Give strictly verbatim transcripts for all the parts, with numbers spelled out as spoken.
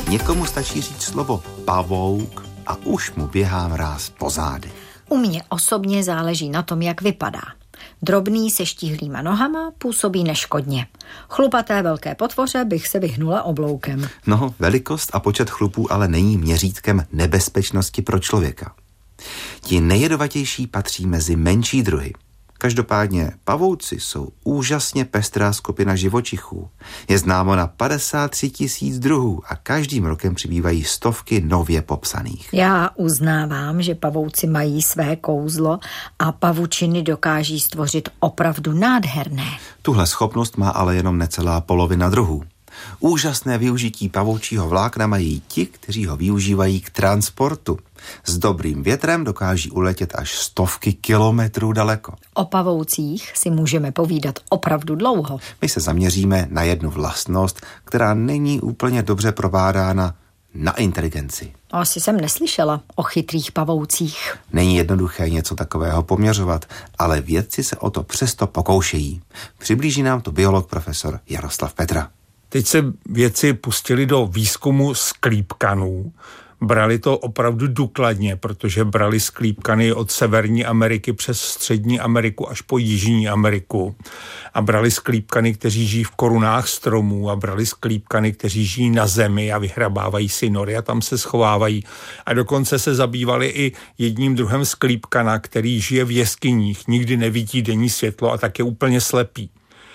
Někomu stačí říct slovo pavouk a už mu běhá mráz po zádech. U mě osobně záleží na tom, jak vypadá. Drobný se štíhlýma nohama působí neškodně. Chlupaté velké potvoře bych se vyhnula obloukem. No, velikost a počet chlupů ale není měřítkem nebezpečnosti pro člověka. Ti nejjedovatější patří mezi menší druhy. Každopádně pavouci jsou úžasně pestrá skupina živočichů. Je známo na padesát tři tisíc druhů a každým rokem přibývají stovky nově popsaných. Já uznávám, že pavouci mají své kouzlo a pavučiny dokáží stvořit opravdu nádherné. Tuhle schopnost má ale jenom necelá polovina druhů. Úžasné využití pavoučího vlákna mají ti, kteří ho využívají k transportu. S dobrým větrem dokáží uletět až stovky kilometrů daleko. O pavoucích si můžeme povídat opravdu dlouho. My se zaměříme na jednu vlastnost, která není úplně dobře probádána, na inteligenci. Asi jsem neslyšela o chytrých pavoucích. Není jednoduché něco takového poměřovat, ale vědci se o to přesto pokoušejí. Přiblíží nám to biolog profesor Jaroslav Petra. Teď se vědci pustili do výzkumu sklípkanů. Brali to opravdu důkladně, protože brali sklípkany od Severní Ameriky přes Střední Ameriku až po Jižní Ameriku. A brali sklípkany, kteří žijí v korunách stromů, a brali sklípkany, kteří žijí na zemi a vyhrabávají si nory a tam se schovávají. A dokonce se zabývali i jedním druhem sklípkana, který žije v jeskyních, nikdy nevidí denní světlo a tak je úplně slepý.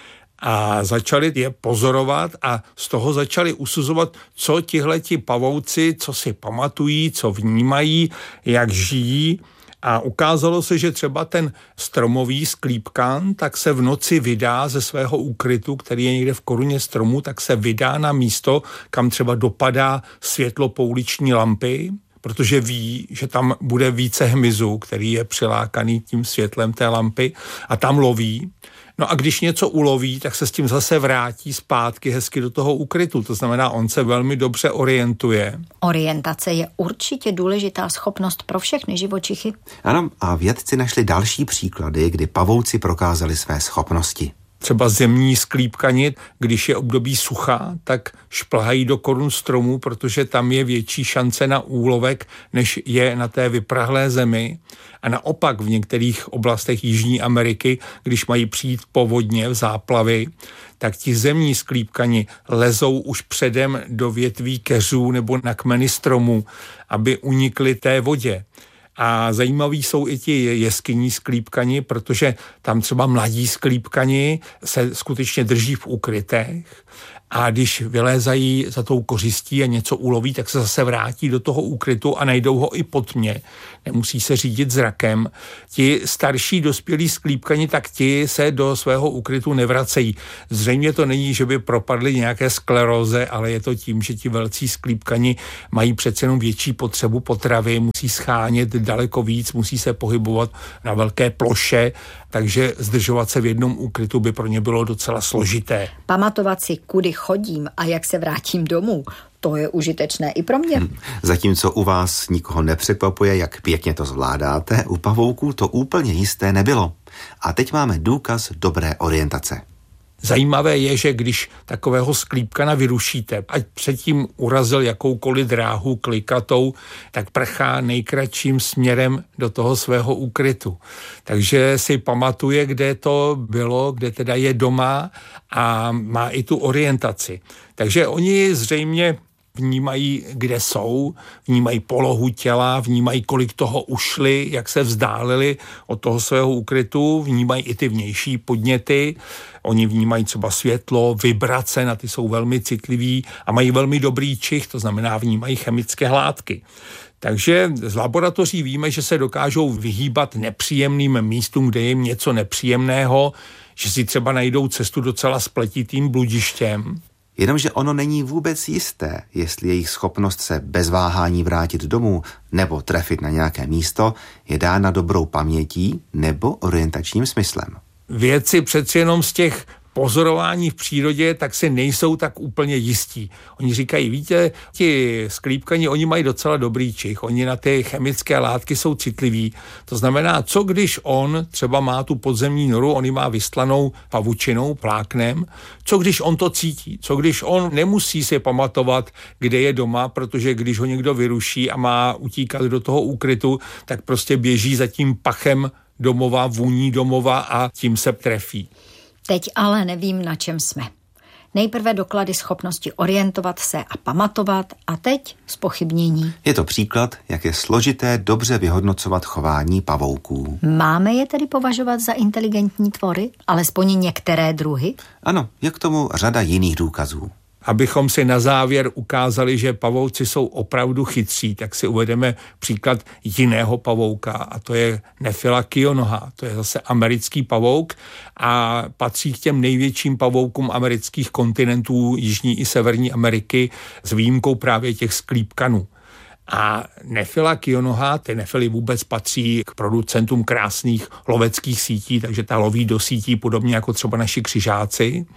A začali je pozorovat a z toho začali usuzovat, co tihleti pavouci, co si pamatují, co vnímají, jak žijí. A ukázalo se, že třeba ten stromový sklípkan, tak se v noci vydá ze svého úkrytu, který je někde v koruně stromu, tak se vydá na místo, kam třeba dopadá světlo pouliční lampy, protože ví, že tam bude více hmyzu, který je přilákaný tím světlem té lampy a tam loví. No a když něco uloví, tak se s tím zase vrátí zpátky hezky do toho úkrytu. To znamená, on se velmi dobře orientuje. Orientace je určitě důležitá schopnost pro všechny živočichy. Ano, a vědci našli další příklady, kdy pavouci prokázali své schopnosti. Třeba zemní sklípkani, když je období sucha, tak šplhají do korun stromů, protože tam je větší šance na úlovek, než je na té vyprahlé zemi. A naopak v některých oblastech Jižní Ameriky, když mají přijít povodně v záplavy, tak ti zemní sklípkani lezou už předem do větví keřů nebo na kmeny stromů, aby unikli té vodě. A zajímaví jsou i ti jeskyní sklípkani, protože tam třeba mladí sklípkani se skutečně drží v úkrytech a když vylézají za tou kořistí a něco uloví, tak se zase vrátí do toho úkrytu a najdou ho i pod tmě. Nemusí se řídit zrakem. Ti starší dospělí sklípkani, tak ti se do svého úkrytu nevracejí. Zřejmě to není, že by propadly nějaké skleróze, ale je to tím, že ti velcí sklípkani mají přece jenom větší potřebu potravy, musí schánět daleko víc, musí se pohybovat na velké ploše, takže zdržovat se v jednom úkrytu by pro ně bylo docela složité. Pamatovat si, kudy chodím a jak se vrátím domů, to je užitečné i pro mě. Hmm. Zatímco u vás nikoho nepřekvapuje, jak pěkně to zvládáte, u pavouků to úplně jisté nebylo. A teď máme důkaz dobré orientace. Zajímavé je, že když takového sklípkana vyrušíte, ať předtím urazil jakoukoliv dráhu klikatou, tak prchá nejkratším směrem do toho svého úkrytu. Takže si pamatuje, kde to bylo, kde teda je doma a má i tu orientaci. Takže oni zřejmě vnímají, kde jsou, vnímají polohu těla, vnímají, kolik toho ušli, jak se vzdálili od toho svého úkrytu, vnímají i ty vnější podněty, oni vnímají třeba světlo, vibrace, na ty jsou velmi citliví a mají velmi dobrý čich, to znamená vnímají chemické hládky. Takže z laboratoří víme, že se dokážou vyhýbat nepříjemným místům, kde je jim něco nepříjemného, že si třeba najdou cestu docela spletitým bludištěm. Jenomže ono není vůbec jisté, jestli jejich schopnost se bez váhání vrátit domů nebo trefit na nějaké místo je dána dobrou pamětí nebo orientačním smyslem. Vědci přeci jenom z těch pozorování v přírodě, tak si nejsou tak úplně jistí. Oni říkají, víte, ti sklípkani, oni mají docela dobrý čich, oni na ty chemické látky jsou citliví. To znamená, co když on třeba má tu podzemní noru, on ji má vystlanou pavučinou, pláknem, co když on to cítí, co když on nemusí si pamatovat, kde je doma, protože když ho někdo vyruší a má utíkat do toho úkrytu, tak prostě běží za tím pachem domova, vůní domova a tím se trefí. Teď ale nevím, na čem jsme. Nejprve doklady schopnosti orientovat se a pamatovat a teď zpochybnění. Je to příklad, jak je složité dobře vyhodnocovat chování pavouků. Máme je tedy považovat za inteligentní tvory, alespoň některé druhy? Ano, je k tomu řada jiných důkazů. Abychom si na závěr ukázali, že pavouci jsou opravdu chytří, tak si uvedeme příklad jiného pavouka a to je Nephila kionoha. To je zase americký pavouk a patří k těm největším pavoukům amerických kontinentů Jižní i Severní Ameriky s výjimkou právě těch sklípkanů. A Nephila kionoha, ty nefily vůbec patří k producentům krásných loveckých sítí, takže ta loví do sítí podobně jako třeba naši křižáci.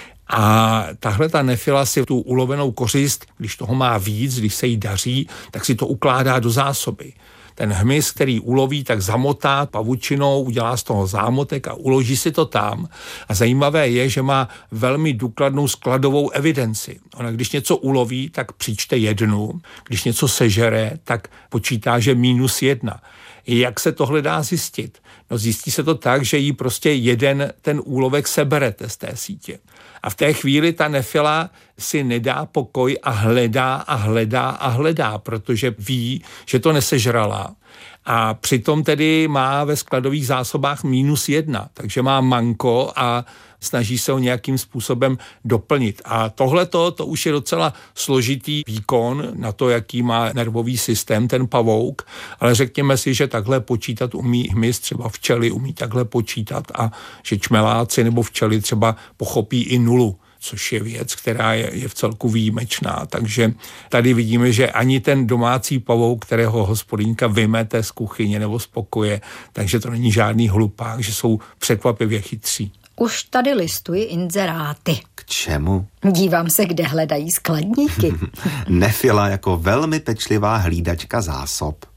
A tahle ta nefila si tu ulovenou kořist, když toho má víc, když se jí daří, tak si to ukládá do zásoby. Ten hmyz, který uloví, tak zamotá pavučinou, udělá z toho zámotek a uloží si to tam. A zajímavé je, že má velmi důkladnou skladovou evidenci. Ona když něco uloví, tak přičte jednu, když něco sežere, tak počítá, že minus jedna. Jak se tohle dá zjistit? No zjistí se to tak, že jí prostě jeden ten úlovek seberete z té sítě. A v té chvíli ta nefila si nedá pokoj a hledá a hledá a hledá, protože ví, že to nesežrala. A přitom tedy má ve skladových zásobách minus jedna, takže má manko a snaží se ho nějakým způsobem doplnit. A tohleto, to už je docela složitý výkon na to, jaký má nervový systém ten pavouk, ale řekněme si, že takhle počítat umí hmyz, třeba včely umí takhle počítat a že čmeláci nebo včely třeba pochopí i nulu, což je věc, která je, je v celku výjimečná. Takže tady vidíme, že ani ten domácí pavouk, kterého hospodyňka vymete z kuchyně nebo z pokoje, takže to není žádný hlupák, že jsou překvapivě chytří. Už tady listuji inzeráty. K čemu? Dívám se, kde hledají skladníky. Nephila jako velmi pečlivá hlídačka zásob.